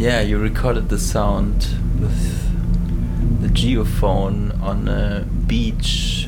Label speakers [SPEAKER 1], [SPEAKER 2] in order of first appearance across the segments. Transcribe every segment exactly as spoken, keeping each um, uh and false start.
[SPEAKER 1] Yeah, you recorded the sound with the geophone on a beach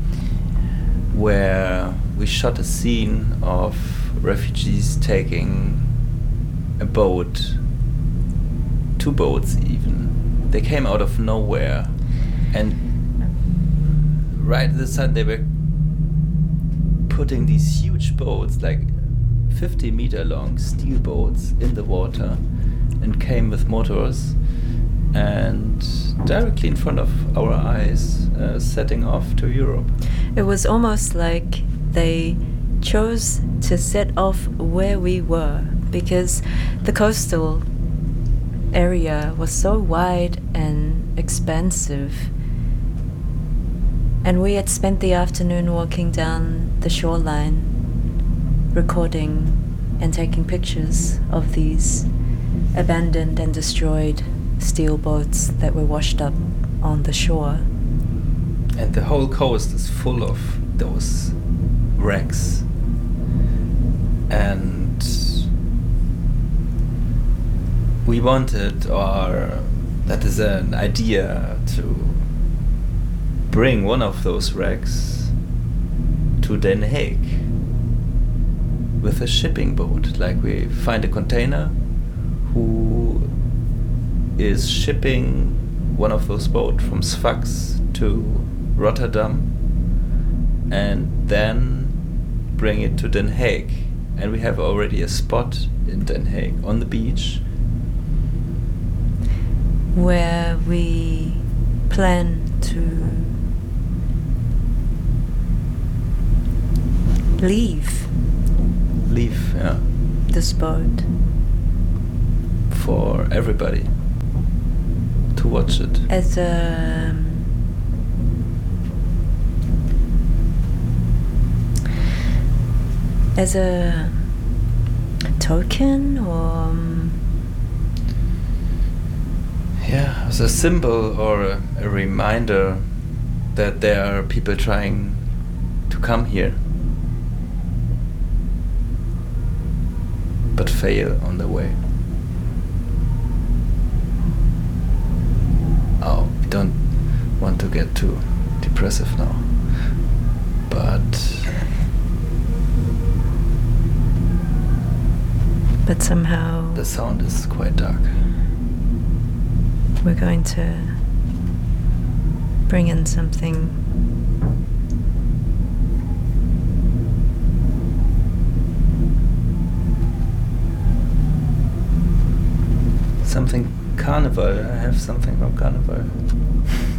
[SPEAKER 1] where we shot a scene of refugees taking a boat, two boats even. They came out of nowhere, and right at the sun they were putting these huge boats, like fifty meter long steel boats, in the water, and came with motors and directly in front of our eyes, uh, setting off to Europe.
[SPEAKER 2] It was almost like they chose to set off where we were, because the coastal area was so wide and expansive, and we had spent the afternoon walking down the shoreline, recording and taking pictures of these abandoned and destroyed steel boats that were washed up on the shore.
[SPEAKER 1] And the whole coast is full of those wrecks. And we wanted, or that is an idea, to bring one of those wrecks to Den Haag with a shipping boat. Like, we find a container who is shipping one of those boats from Sfax to Rotterdam, and then bring it to Den Haag. And we have already a spot in Den Haag on the beach
[SPEAKER 2] where we plan to leave
[SPEAKER 1] leave yeah
[SPEAKER 2] this boat
[SPEAKER 1] for everybody to watch it
[SPEAKER 2] as a as a token, or um,
[SPEAKER 1] yeah, as a symbol or a, a reminder that there are people trying to come here but fail on the way. Oh, we don't want to get too depressive now, but
[SPEAKER 2] but somehow
[SPEAKER 1] the sound is quite dark.
[SPEAKER 2] We're going to bring in something
[SPEAKER 1] something Carnival. I have something from Carnival.